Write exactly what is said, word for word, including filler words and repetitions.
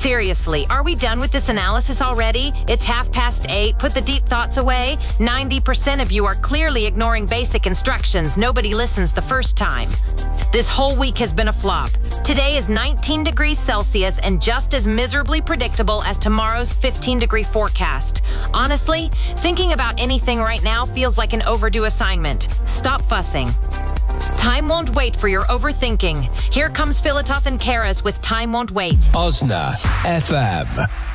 Seriously, are we done with this analysis already? It's half past eight. Put the deep thoughts away. ninety percent of you are clearly ignoring basic instructions. Nobody listens the first time. This whole week has been a flop. Today is nineteen degrees Celsius and just as miserably predictable as tomorrow's fifteen degree forecast. Honestly, thinking about anything right now feels like an overdue assignment. Stop fussing. Time won't wait for your overthinking. Here comes Filatov and Karas with Time Won't Wait. Osna F M.